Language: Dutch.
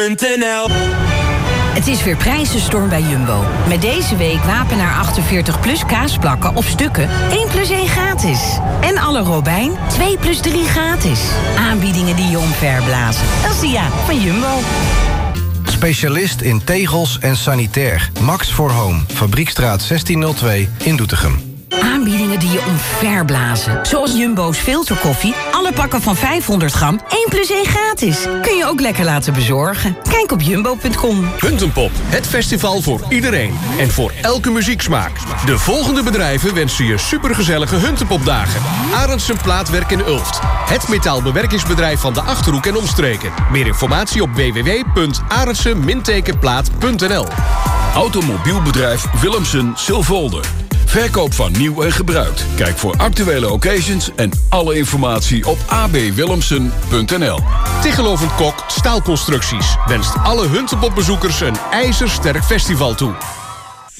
Het is weer prijzenstorm bij Jumbo. Met deze week Wapenaar 48 plus kaasplakken of stukken 1 plus 1 gratis. En alle Robijn 2 plus 3 gratis. Aanbiedingen die je omverblazen. Dat is de ja van Jumbo. Specialist in tegels en sanitair. Max for Home. Fabriekstraat 1602 in Doetinchem. Aanbiedingen die je omverblazen. Zoals Jumbo's filterkoffie. Alle pakken van 500 gram 1 plus 1 gratis. Kun je ook lekker laten bezorgen. Kijk op jumbo.com. Huntenpop, het festival voor iedereen. En voor elke muzieksmaak. De volgende bedrijven wensen je supergezellige Huntenpopdagen. Arendsen Plaatwerk in Ulft. Het metaalbewerkingsbedrijf van de Achterhoek en omstreken. Meer informatie op www.arendsen-plaat.nl. Automobielbedrijf Willemsen Silvolde. Verkoop van nieuw en gebruikt. Kijk voor actuele occasions en alle informatie op abwillemsen.nl. Tichelhoven Kok Staalconstructies wenst alle Huntenpopbezoekers een ijzersterk festival toe.